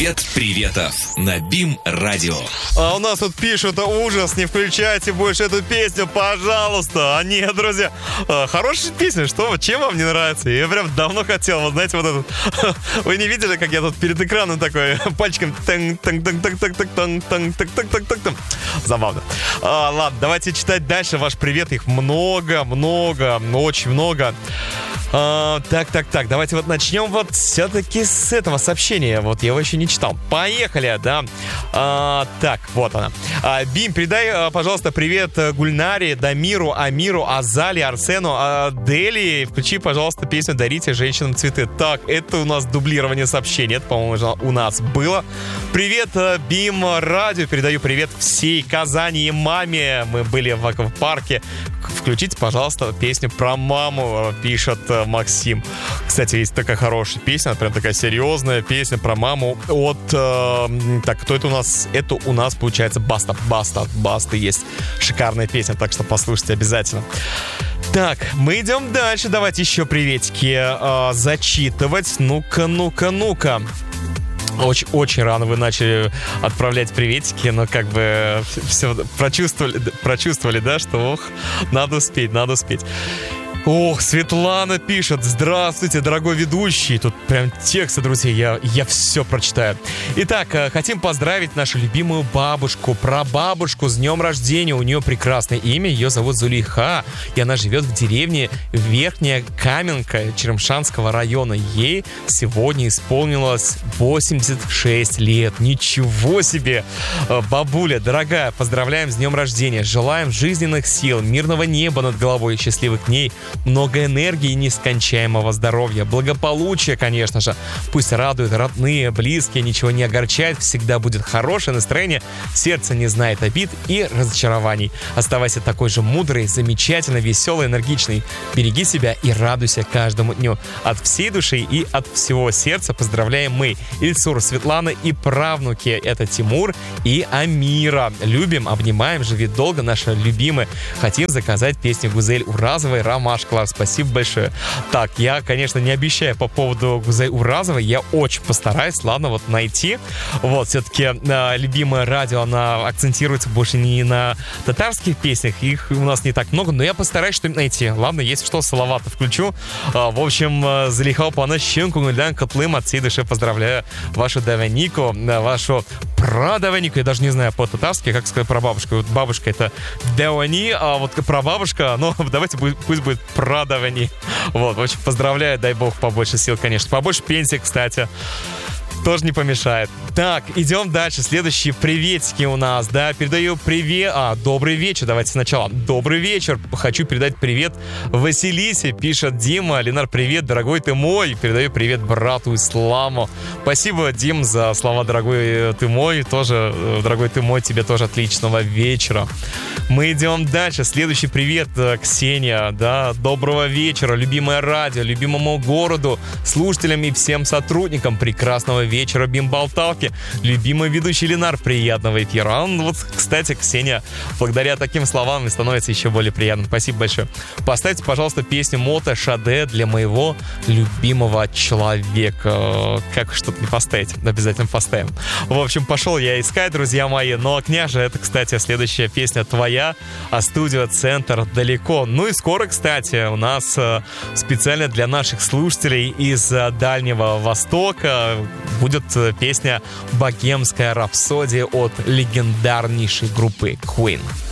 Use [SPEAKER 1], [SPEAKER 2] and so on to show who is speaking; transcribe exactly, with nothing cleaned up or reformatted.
[SPEAKER 1] Привет приветов на БИМ-радио.
[SPEAKER 2] А у нас тут пишут: ужас, не включайте больше эту песню, пожалуйста. А нет, друзья, хорошая песня, что вы, чем вам не нравится? Я прям давно хотел, вот знаете, вот этот. Вы не видели, как я тут перед экраном такой пальчиком танг танг танг танг танг танг танг танг танг танг танг. Забавно. А, ладно, давайте читать дальше. Ваш привет, их много, много, очень много. А, так, так, так, давайте вот начнем вот все-таки с этого сообщения. Вот я его еще не читал. Поехали, да. А, так, вот она. А, Бим, передай, пожалуйста, привет Гульнаре, Дамиру, Амиру, Азали, Арсену, Адели. Включи, пожалуйста, песню «Дарите женщинам цветы». Так, это у нас дублирование сообщений. Это, по-моему, у нас было. Привет, Бим Радио. Передаю привет всей Казани и маме. Мы были в аквапарке. Включите, пожалуйста, песню про маму, пишет Максим. Кстати, есть такая хорошая песня, прям такая серьезная песня про маму от... Э, так, кто это у нас? Это у нас, получается, Баста. Баста. Баста есть шикарная песня, так что послушайте обязательно. Так, мы идем дальше. Давайте еще приветики э, зачитывать. Ну-ка, ну-ка, ну-ка. Очень, очень рано вы начали отправлять приветики, но как бы все прочувствовали, прочувствовали, да, что ох, надо успеть, надо успеть. Ох, Светлана пишет: здравствуйте, дорогой ведущий. Тут прям тексты, друзья, я, я все прочитаю. Итак, хотим поздравить нашу любимую бабушку, прабабушку с днем рождения. У нее прекрасное имя, ее зовут Зулейха, и она живет в деревне Верхняя Каменка Черемшанского района. Ей сегодня исполнилось восемьдесят шесть лет. Ничего себе! Бабуля, дорогая, поздравляем с днем рождения. Желаем жизненных сил, мирного неба над головой, счастливых дней, много энергии и нескончаемого здоровья, благополучия, конечно же. Пусть радуют родные, близкие, ничего не огорчает, всегда будет хорошее настроение, сердце не знает обид и разочарований. Оставайся такой же мудрый, замечательно, веселый, энергичный. Береги себя и радуйся каждому дню. От всей души и от всего сердца поздравляем мы, Ильсур, Светлана и правнуки. Это Тимур и Амира. Любим, обнимаем, живи долго, наши любимые. Хотим заказать песню Гузель Уразовой «Ромаш». Класс, спасибо большое. Так, я, конечно, не обещаю по поводу Гузель Уразовой, я очень постараюсь, ладно, вот найти. Вот, все-таки э, любимое радио, она акцентируется больше не на татарских песнях, их у нас не так много, но я постараюсь что-нибудь найти. Ладно, если что, Салавата включу. Э, в общем, э, Залихал по щенку, гульдан котлым, от всей души поздравляю вашу Даванику, вашу прадаванику, я даже не знаю по-татарски, как сказать про бабушку. Вот бабушка это Давани, а вот прабабушка, ну, давайте пусть будет прадавани. Вот, в общем, поздравляю, дай бог побольше сил, конечно. Побольше пенсии, кстати, тоже не помешает. Так, идем дальше. Следующие приветики у нас, да, передаю привет... А, добрый вечер, давайте сначала. Добрый вечер, хочу передать привет Василисе, пишет Дима. Ленар, привет, дорогой ты мой. Передаю привет брату Исламу. Спасибо, Дим, за слова, дорогой ты мой. Тоже, дорогой ты мой, тебе тоже отличного вечера. Мы идем дальше. Следующий привет, Ксения, да, доброго вечера, любимое радио, любимому городу, слушателям и всем сотрудникам прекрасного вечера Бимболталки. Любимый ведущий Ленар, приятного эфира. Вот, кстати, Ксения, благодаря таким словам становится еще более приятным. Спасибо большое. Поставьте, пожалуйста, песню Мото Шаде для моего любимого человека. Как что-то не поставить? Обязательно поставим. В общем, пошел я искать, друзья мои. Ну, а княже, это, кстати, следующая песня твоя, а студио «Центр» далеко. Ну и скоро, кстати, у нас специально для наших слушателей из Дальнего Востока будет песня «Богемская рапсодия» от легендарнейшей группы Queen.